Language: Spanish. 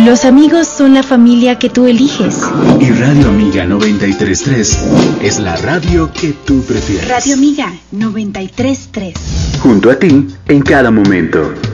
Los amigos son la familia que tú eliges. Y Radio Amiga 93.3 es la radio que tú prefieres. Radio Amiga 93.3. Junto a ti en cada momento.